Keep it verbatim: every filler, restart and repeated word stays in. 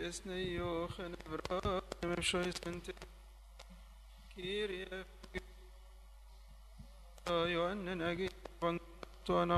اسنيو خنبرا مشوي سنت كيريا يوانن اجي بانتوانا